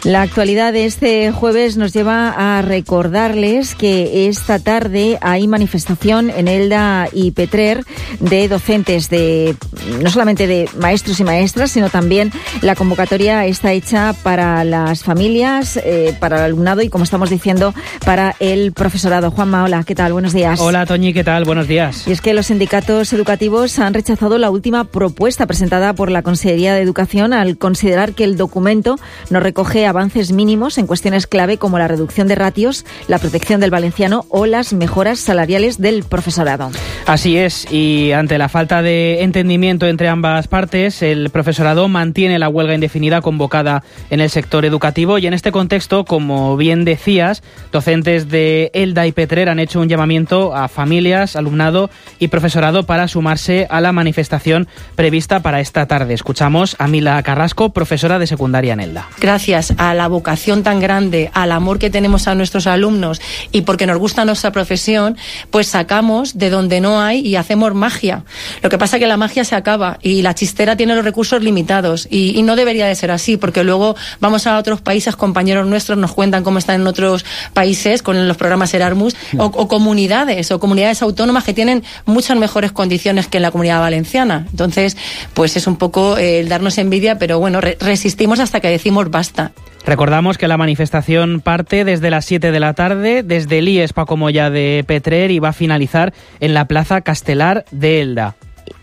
La actualidad de este jueves nos lleva a recordarles que esta tarde hay manifestación en Elda y Petrer de docentes, no solamente de maestros y maestras, sino también la convocatoria está hecha para las familias, para el alumnado y, como estamos diciendo, para el profesorado. Juanma, hola, ¿qué tal? Buenos días. Hola, Toñi, ¿qué tal? Buenos días. Y es que los sindicatos educativos han rechazado la última propuesta presentada por la Consellería de Educación al considerar que el documento no recoge avances mínimos en cuestiones clave como la reducción de ratios, la protección del valenciano o las mejoras salariales del profesorado. Así es, y ante la falta de entendimiento entre ambas partes, el profesorado mantiene la huelga indefinida convocada en el sector educativo y en este contexto, como bien decías, docentes de Elda y Petrer han hecho un llamamiento a familias, alumnado y profesorado para sumarse a la manifestación prevista para esta tarde. Escuchamos a Mila Carrasco, profesora de secundaria en Elda. Gracias a la vocación tan grande, al amor que tenemos a nuestros alumnos y porque nos gusta nuestra profesión, pues sacamos de donde no hay y hacemos magia. Lo que pasa es que la magia se acaba y la chistera tiene los recursos limitados y no debería de ser así, porque luego vamos a otros países, compañeros nuestros nos cuentan cómo están en otros países con los programas Erasmus o comunidades autónomas que tienen muchas mejores condiciones que en la Comunidad Valenciana. Entonces, pues es un poco el darnos envidia, pero bueno, resistimos hasta que decimos basta. Recordamos que la manifestación parte desde las 7 de la tarde, desde el IES Paco Moya de Petrer, y va a finalizar en la Plaza Castelar de Elda.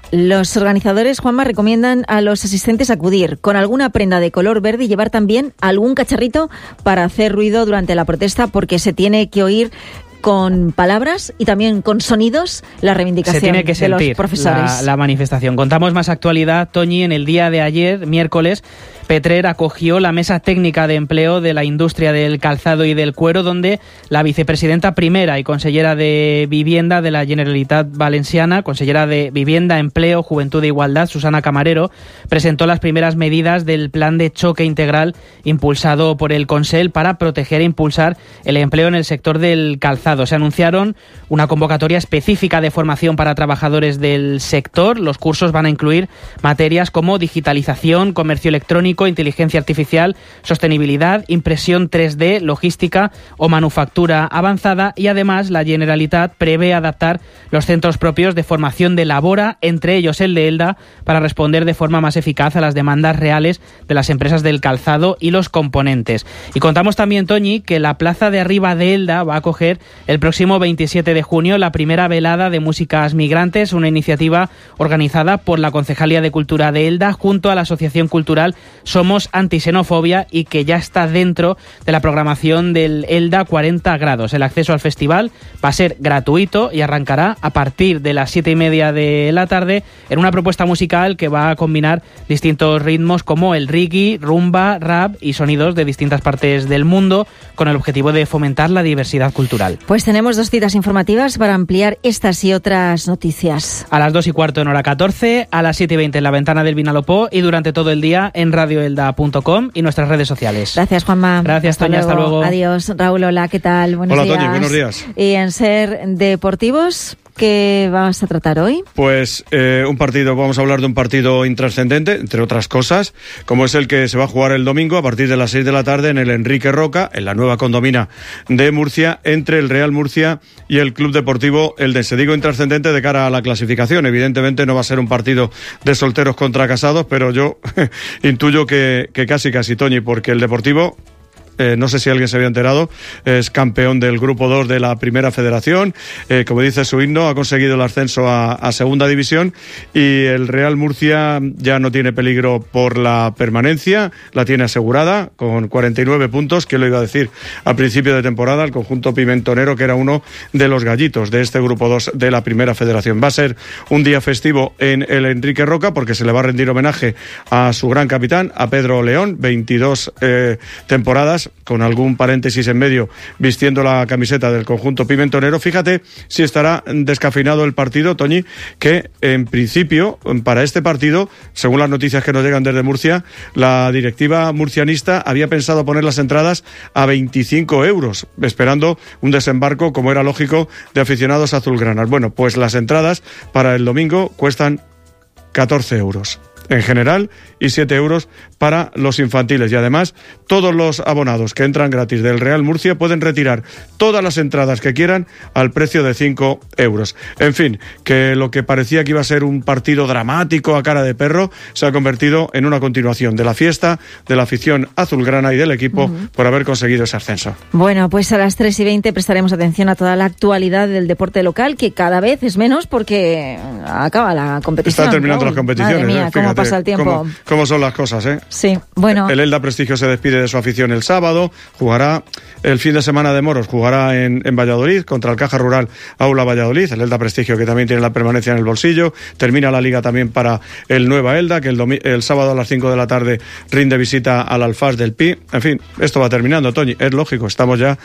Los organizadores, Juanma, recomiendan a los asistentes acudir con alguna prenda de color verde y llevar también algún cacharrito para hacer ruido durante la protesta, porque se tiene que oír con palabras y también con sonidos la reivindicación. Se tiene que sentir de los profesores. La manifestación. Contamos más actualidad, Toñi. En el día de ayer, miércoles, Petrer acogió la mesa técnica de empleo de la industria del calzado y del cuero, donde la vicepresidenta primera y consellera de Vivienda de la Generalitat Valenciana, consellera de Vivienda, Empleo, Juventud e Igualdad, Susana Camarero, presentó las primeras medidas del plan de choque integral impulsado por el Consell para proteger e impulsar el empleo en el sector del calzado. Se anunciaron una convocatoria específica de formación para trabajadores del sector. Los cursos van a incluir materias como digitalización, comercio electrónico, inteligencia artificial, sostenibilidad, impresión 3D, logística o manufactura avanzada, y además la Generalitat prevé adaptar los centros propios de formación de Labora, entre ellos el de Elda, para responder de forma más eficaz a las demandas reales de las empresas del calzado y los componentes. Y contamos también, Toñi, que la Plaza de Arriba de Elda va a acoger el próximo 27 de junio la primera velada de músicas migrantes, una iniciativa organizada por la Concejalía de Cultura de Elda junto a la Asociación Cultural Somos Antisenofobia, y que ya está dentro de la programación del Elda 40 grados. El acceso al festival va a ser gratuito y arrancará a partir de las 7:30 de la tarde en una propuesta musical que va a combinar distintos ritmos como el reggae, rumba, rap y sonidos de distintas partes del mundo, con el objetivo de fomentar la diversidad cultural. Pues tenemos 2 citas informativas para ampliar estas y otras noticias. A las 2:15 en hora 14, a las 7:20 en la Ventana del Vinalopó y durante todo el día en radioelda.com y nuestras redes sociales. Gracias, Juanma. Gracias, Toña. Hasta luego. Adiós. Raúl, hola, ¿qué tal? Buenos días. Hola, Toñi, buenos días. Y en Ser Deportivos, ¿qué vas a tratar hoy? Pues vamos a hablar de un partido intrascendente, entre otras cosas, como es el que se va a jugar el domingo a partir de las 6 de la tarde en el Enrique Roca, en la nueva condomina de Murcia, entre el Real Murcia y el Club Deportivo Eldense. Digo intrascendente de cara a la clasificación. Evidentemente no va a ser un partido de solteros contra casados, pero yo intuyo que casi, Toñi, porque el Deportivo... no sé si alguien se había enterado, es campeón del Grupo 2 de la Primera Federación, como dice su himno, ha conseguido el ascenso a Segunda División, y el Real Murcia ya no tiene peligro por la permanencia, la tiene asegurada con 49 puntos, que lo iba a decir al principio de temporada, el conjunto pimentonero, que era uno de los gallitos de este Grupo 2 de la Primera Federación. Va a ser un día festivo en el Enrique Roca, porque se le va a rendir homenaje a su gran capitán, a Pedro León, 22 temporadas, con algún paréntesis en medio, vistiendo la camiseta del conjunto pimentonero. Fíjate si estará descafeinado el partido, Toñi, que en principio, para este partido, según las noticias que nos llegan desde Murcia, la directiva murcianista había pensado poner las entradas a 25 euros, esperando un desembarco, como era lógico, de aficionados azulgranas. Bueno, pues las entradas para el domingo cuestan 14 euros. en general y 7 euros para los infantiles. Y además, todos los abonados que entran gratis del Real Murcia pueden retirar todas las entradas que quieran al precio de 5 euros. En fin, que lo que parecía que iba a ser un partido dramático a cara de perro se ha convertido en una continuación de la fiesta de la afición azulgrana y del equipo por haber conseguido ese ascenso. Bueno, pues a las 3:20 prestaremos atención a toda la actualidad del deporte local, que cada vez es menos porque acaba la competición. Están terminando las competiciones. Madre mía, cómo pasa el tiempo. Cómo son las cosas, ¿eh? Sí, bueno. El Elda Prestigio se despide de su afición el sábado, jugará el fin de semana de Moros, jugará en Valladolid contra el Caja Rural Aula Valladolid, el Elda Prestigio que también tiene la permanencia en el bolsillo. Termina la liga también para el Nueva Elda, que el sábado a las 5 de la tarde rinde visita al Alfás del Pi. En fin, esto va terminando, Toñi, es lógico, estamos ya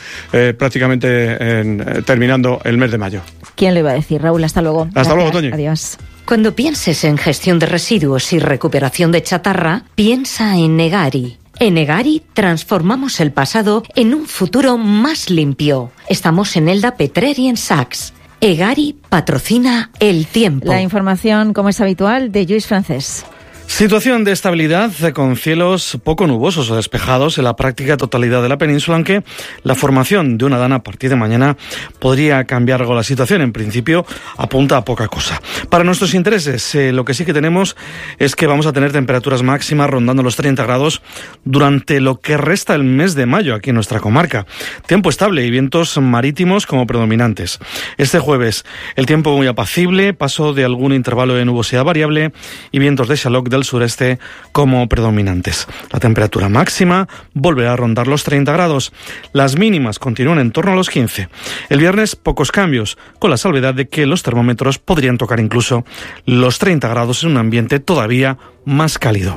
prácticamente terminando el mes de mayo. ¿Quién lo iba a decir, Raúl? Hasta luego. Hasta luego, Toñi. Adiós. Cuando pienses en gestión de residuos y recuperación de chatarra, piensa en Egari. En Egari transformamos el pasado en un futuro más limpio. Estamos en Elda, Petrer y en Saks. Egari patrocina el tiempo. La información, como es habitual, de Lluís Francés. Situación de estabilidad con cielos poco nubosos o despejados en la práctica totalidad de la península, aunque la formación de una dana a partir de mañana podría cambiar algo la situación. En principio apunta a poca cosa. Para nuestros intereses, lo que sí que tenemos es que vamos a tener temperaturas máximas rondando los 30 grados durante lo que resta el mes de mayo aquí en nuestra comarca. Tiempo estable y vientos marítimos como predominantes. Este jueves el tiempo muy apacible, paso de algún intervalo de nubosidad variable y vientos de Xaloc del sureste como predominantes. La temperatura máxima volverá a rondar los 30 grados. Las mínimas continúan en torno a los 15. El viernes pocos cambios, con la salvedad de que los termómetros podrían tocar incluso los 30 grados en un ambiente todavía más cálido.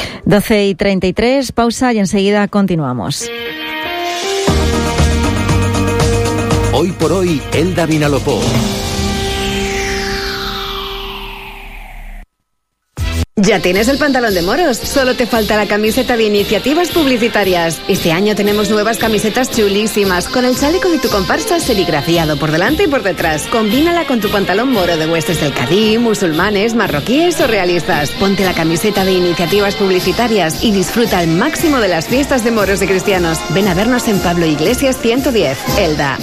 12:33, pausa y enseguida continuamos. Hoy por hoy, Elda Vinalopó. Ya tienes el pantalón de moros, solo te falta la camiseta de iniciativas publicitarias. Este año tenemos nuevas camisetas chulísimas, con el chaleco de tu comparsa serigrafiado por delante y por detrás. Combínala con tu pantalón moro de huestes del Cadí, musulmanes, marroquíes o realistas. Ponte la camiseta de iniciativas publicitarias y disfruta al máximo de las fiestas de moros y cristianos. Ven a vernos en Pablo Iglesias 110, Elda.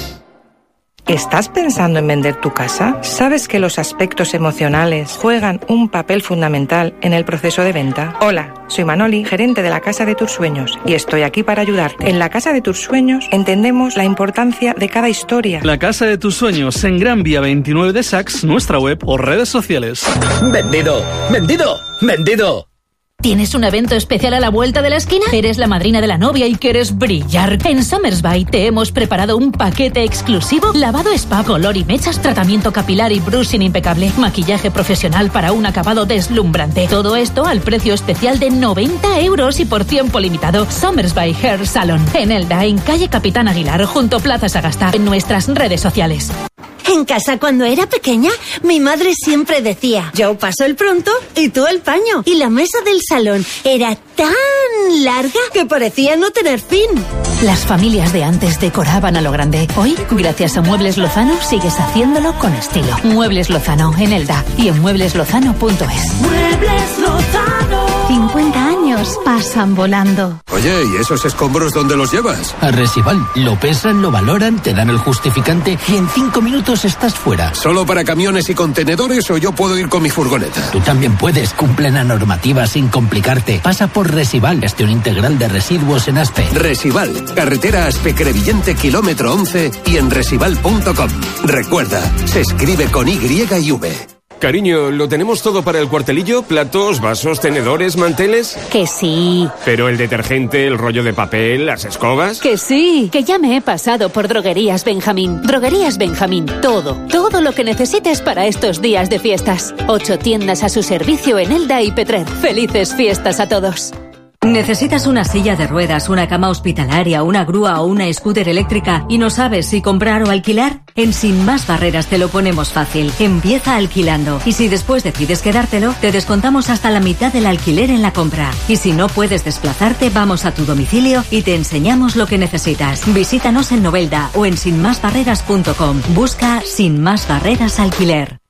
¿Estás pensando en vender tu casa? ¿Sabes que los aspectos emocionales juegan un papel fundamental en el proceso de venta? Hola, soy Manoli, gerente de la Casa de tus Sueños, y estoy aquí para ayudarte. En la Casa de tus Sueños entendemos la importancia de cada historia. La Casa de tus Sueños en Gran Vía 29 de Saks, nuestra web o redes sociales. ¡Vendido! ¡Vendido! ¡Vendido! ¿Tienes un evento especial a la vuelta de la esquina? ¿Eres la madrina de la novia y quieres brillar? En Somersby te hemos preparado un paquete exclusivo: lavado spa, color y mechas, tratamiento capilar y brushing impecable, maquillaje profesional para un acabado deslumbrante. Todo esto al precio especial de 90 euros y por tiempo limitado. Somersby Hair Salon, en Elda, en calle Capitán Aguilar, junto Plaza Sagasta, en nuestras redes sociales. En casa, cuando era pequeña, mi madre siempre decía: yo paso el pronto y tú el paño. Y la mesa del salón era tan larga que parecía no tener fin. Las familias de antes decoraban a lo grande. Hoy, gracias a Muebles Lozano, sigues haciéndolo con estilo. Muebles Lozano, en Elda y en muebleslozano.es. Muebles Lozano. 50 años pasan volando. Oye, ¿y esos escombros dónde los llevas? A Resival. Lo pesan, lo valoran, te dan el justificante y en 5 minutos estás fuera. ¿Solo para camiones y contenedores o yo puedo ir con mi furgoneta? Tú también puedes. Cumple la normativa sin complicarte. Pasa por Resival, gestión integral de residuos en Aspe. Resival, carretera Aspe-Crevillente, kilómetro 11 y en resival.com. Recuerda, se escribe con Y y V. Cariño, ¿lo tenemos todo para el cuartelillo? ¿Platos, vasos, tenedores, manteles? Que sí. ¿Pero el detergente, el rollo de papel, las escobas? Que sí, que ya me he pasado por Droguerías Benjamín. Droguerías Benjamín, todo lo que necesites para estos días de fiestas. 8 tiendas a su servicio en Elda y Petrer. ¡Felices fiestas a todos! ¿Necesitas una silla de ruedas, una cama hospitalaria, una grúa o una scooter eléctrica y no sabes si comprar o alquilar? En Sin Más Barreras te lo ponemos fácil. Empieza alquilando y si después decides quedártelo, te descontamos hasta la mitad del alquiler en la compra. Y si no puedes desplazarte, vamos a tu domicilio y te enseñamos lo que necesitas. Visítanos en Novelda o en sinmasbarreras.com. Busca Sin Más Barreras Alquiler.